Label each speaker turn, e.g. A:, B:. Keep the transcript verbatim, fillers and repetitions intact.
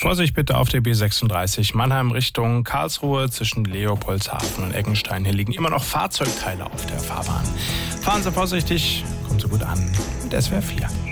A: Vorsicht bitte auf der B sechsunddreißig Mannheim Richtung Karlsruhe zwischen Leopoldshafen und Eckenstein. Hier liegen immer noch Fahrzeugteile auf der Fahrbahn. Fahren Sie vorsichtig, kommen Sie gut an mit S W R vier.